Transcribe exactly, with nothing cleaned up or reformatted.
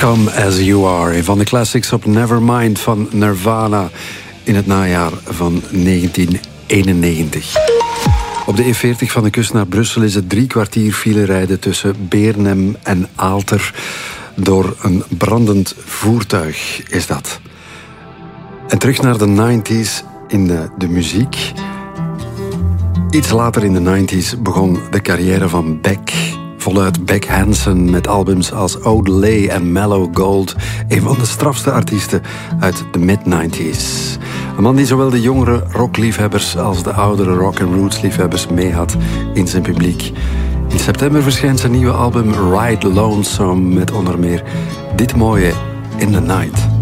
Come As You Are. Een van de classics op Nevermind van Nirvana in het najaar van negentien eenennegentig. Op de E veertig van de kust naar Brussel is het drie kwartier file rijden tussen Beernem en Aalter. Door een brandend voertuig is dat. En terug naar de negentig in de, de muziek. Iets later in de negentig begon de carrière van Beck. Voluit Beck Hansen met albums als Odelay en Mellow Gold. Een van de strafste artiesten uit de mid-nineties. Een man die zowel de jongere rockliefhebbers als de oudere rock- en roots-liefhebbers mee had in zijn publiek. In september verschijnt zijn nieuwe album Ride Lonesome met onder meer dit mooie In the Night.